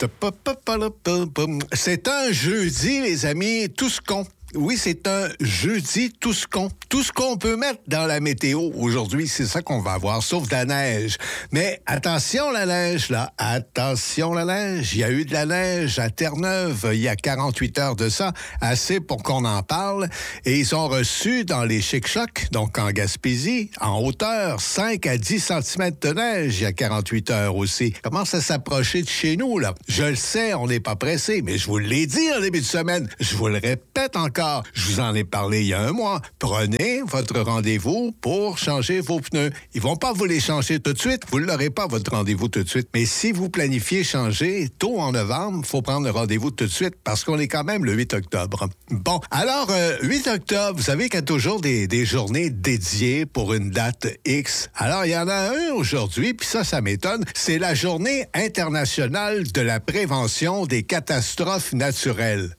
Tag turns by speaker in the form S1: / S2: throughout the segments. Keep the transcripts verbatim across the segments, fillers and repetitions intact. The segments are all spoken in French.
S1: C'est un jeudi, les amis, tous cons. Oui, c'est un jeudi tous cons. Tout ce qu'on peut mettre dans la météo aujourd'hui, c'est ça qu'on va avoir, sauf de la neige. Mais attention la neige, là. Attention la neige. Il y a eu de la neige à Terre-Neuve il y a quarante-huit heures de ça, assez pour qu'on en parle. Et ils ont reçu dans les Chic-Chocs, donc en Gaspésie, en hauteur, cinq à dix centimètres de neige il y a quarante-huit heures aussi. Commence à s'approcher de chez nous, là. Je le sais, on n'est pas pressé, mais je vous l'ai dit en début de semaine. Je vous le répète encore. Je vous en ai parlé il y a un mois. Prenez votre rendez-vous pour changer vos pneus. Ils vont pas vous les changer tout de suite. Vous ne l'aurez pas, votre rendez-vous tout de suite. Mais si vous planifiez changer tôt en novembre, il faut prendre le rendez-vous tout de suite parce qu'on est quand même le huit octobre. Bon, alors, euh, huit octobre, vous savez qu'il y a toujours des, des journées dédiées pour une date X. Alors, il y en a un aujourd'hui, puis ça, ça m'étonne. C'est la Journée internationale de la prévention des catastrophes naturelles.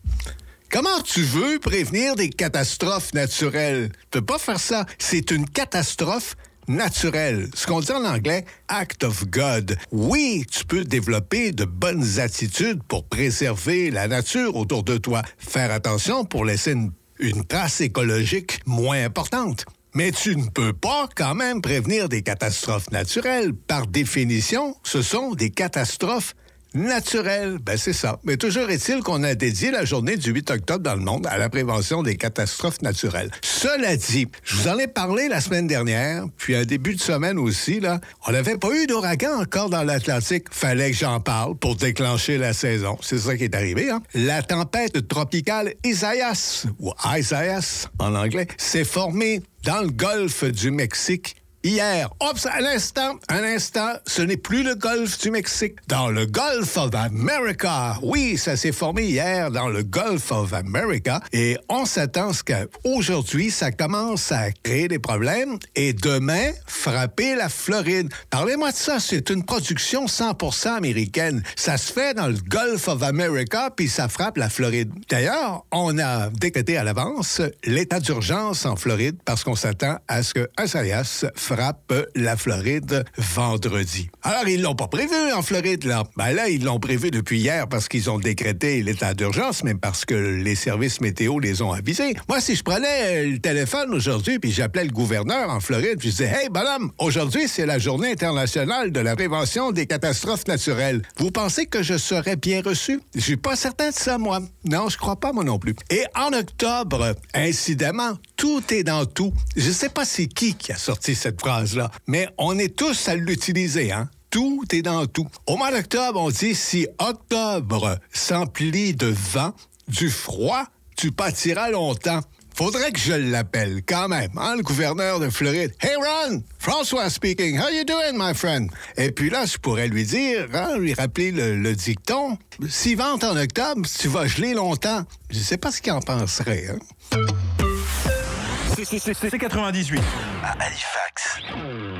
S1: Comment tu veux prévenir des catastrophes naturelles? Tu peux pas faire ça. C'est une catastrophe naturelle. Ce qu'on dit en anglais, act of God. Oui, tu peux développer de bonnes attitudes pour préserver la nature autour de toi. Faire attention pour laisser une, une trace écologique moins importante. Mais tu ne peux pas quand même prévenir des catastrophes naturelles. Par définition, ce sont des catastrophes naturel, ben c'est ça. Mais toujours est-il qu'on a dédié la journée du huit octobre dans le monde à la prévention des catastrophes naturelles. Cela dit, je vous en ai parlé la semaine dernière, puis un début de semaine aussi, là, on n'avait pas eu d'ouragan encore dans l'Atlantique. Fallait que j'en parle pour déclencher la saison. C'est ça qui est arrivé, hein? La tempête tropicale Isaias, ou Isaias en anglais, s'est formée dans le golfe du Mexique hier. Oups, un instant, un instant, ce n'est plus le golfe du Mexique. Dans le Gulf of America. Oui, ça s'est formé hier dans le Gulf of America. Et on s'attend à ce qu'aujourd'hui, ça commence à créer des problèmes et demain, frapper la Floride. Parlez-moi de ça, c'est une production cent pour cent américaine. Ça se fait dans le Gulf of America, puis ça frappe la Floride. D'ailleurs, on a décrété à l'avance l'état d'urgence en Floride parce qu'on s'attend à ce que Isaias frappe la Floride vendredi. Alors, ils l'ont pas prévu en Floride, là. Ben là, ils l'ont prévu depuis hier parce qu'ils ont décrété l'état d'urgence, même parce que les services météo les ont avisés. Moi, si je prenais le téléphone aujourd'hui puis j'appelais le gouverneur en Floride, puis je disais « Hey, bonhomme, aujourd'hui, c'est la journée internationale de la prévention des catastrophes naturelles. Vous pensez que je serais bien reçu? Je suis pas certain de ça, moi. Non, je crois pas, moi non plus. Et en octobre, incidemment, tout est dans tout. Je sais pas c'est qui qui a sorti cette phrase-là, mais on est tous à l'utiliser, hein? Tout est dans tout. Au mois d'octobre, on dit si octobre s'emplit de vent, du froid, tu pâtiras longtemps. Faudrait que je l'appelle quand même, hein, le gouverneur de Floride. Hey Ron, François speaking. How you doing, my friend? Et puis là, je pourrais lui dire, hein, lui rappeler le, le dicton. S'il vente en octobre, tu vas geler longtemps. Je sais pas ce qu'il en penserait, hein.
S2: C'est quatre-vingt-dix-huit.
S3: À Halifax.